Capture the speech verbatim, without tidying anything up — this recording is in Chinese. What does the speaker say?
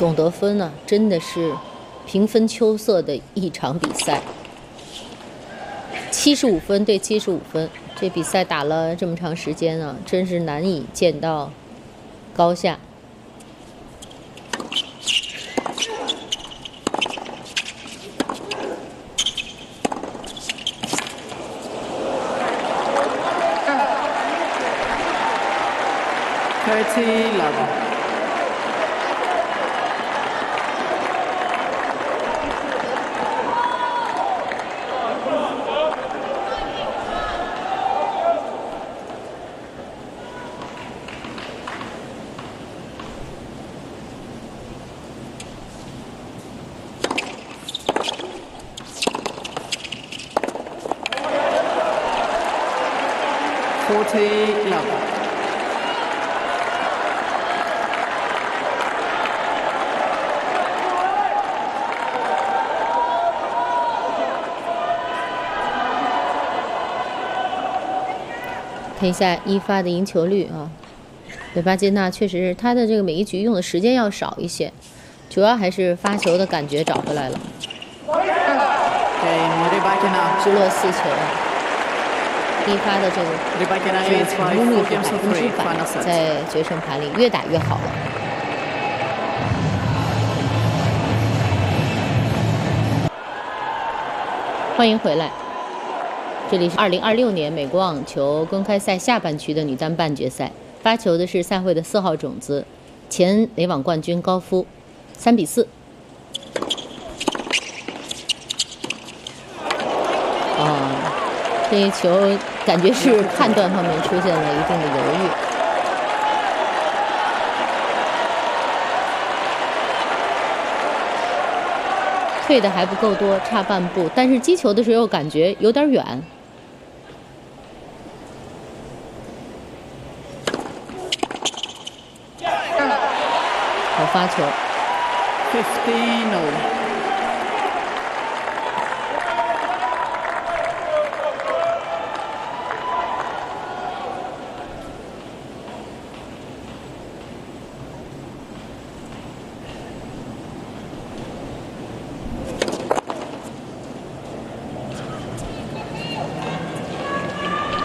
总得分呢、啊，真的是平分秋色的一场比赛。七十五分对七十五分，这比赛打了这么长时间啊，真是难以见到高下。 thirty love. ，forty love. 看一下一发的赢球率啊，雷巴金娜确实是他的这个每一局用的时间要少一些，主要还是发球的感觉找回来了。直落四球，第一发的这个成功率是百分之百，在决胜盘里越打越好了。欢迎回来。这里是二零二六年美国网球公开赛下半区的女单半决赛，发球的是赛会的四号种子，前美网冠军高夫，三比四。哦，这一球感觉是判断方面出现了一定的犹豫。退的还不够多，差半步，但是击球的时候感觉有点远。好发球。 fifteen all.